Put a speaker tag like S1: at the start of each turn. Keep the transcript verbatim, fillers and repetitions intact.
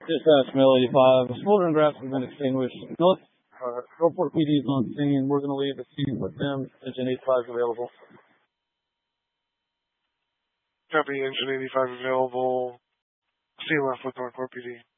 S1: Dispatch, Mill eighty-five. Smoldering grass has been extinguished. North, uh, Gulfport P D is on scene. We're going to leave the scene with them. Engine eighty-five is available.
S2: Copy, engine eighty-five available. See left with Northport P D.